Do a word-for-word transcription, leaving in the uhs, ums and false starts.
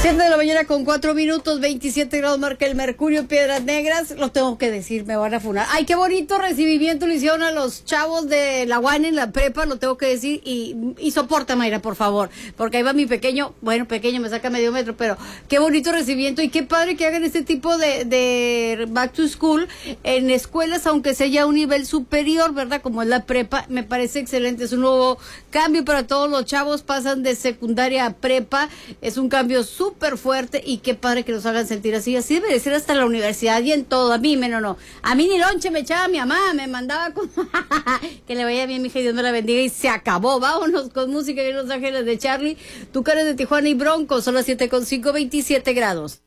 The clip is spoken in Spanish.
siete de la mañana con cuatro minutos, veintisiete grados marca el mercurio en Piedras Negras. Lo tengo que decir, me van a funar. Ay, qué bonito recibimiento le hicieron a los chavos de la U A N en la prepa, lo tengo que decir. Y, y soporta, Mayra, por favor, porque ahí va mi pequeño, bueno, pequeño, me saca medio metro, pero qué bonito recibimiento y qué padre que hagan este tipo de, de back to school en escuelas, aunque sea ya un nivel superior, ¿verdad? Como es la prepa, me parece excelente. Es un nuevo cambio para todos los chavos, pasan de secundaria a prepa, es un cambio súper súper fuerte y qué padre que nos hagan sentir así. Así debe de ser hasta la universidad y en todo. A mí, menos no. A mí ni lonche me echaba mi mamá, me mandaba con... que le vaya bien, mija, y Dios me la bendiga. Y se acabó. Vámonos con música de Los Ángeles de Charlie. Tu cara de Tijuana y Broncos. Son las siete con cinco, veintisiete grados.